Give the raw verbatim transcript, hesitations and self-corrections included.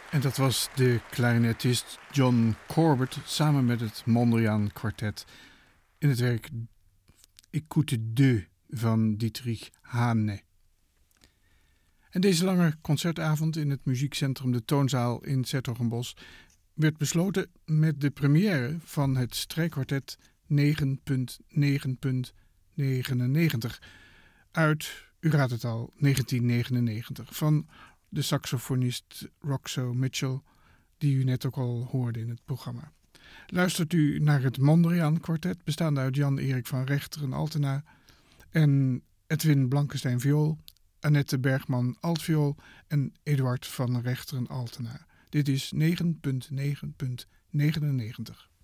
En dat was de clarinetist John Corbett samen met het Mondriaan Quartet in het werk Écoute deux van Dietrich Hane. En deze lange concertavond in het muziekcentrum De Toonzaal in 's-Hertogenbosch werd besloten met de première van het strijkkwartet negen negen negenennegentig uit, u raadt het al, negentien negenennegentig van de saxofonist Roxo Mitchell, die u net ook al hoorde in het programma. Luistert u naar het Mondriaan Quartet, bestaande uit Jan-Erik van Rechteren Altena en Edwin Blankenstein viool, Annette Bergman altviool en Eduard van Rechteren Altena. Dit is negen negen negenennegentig.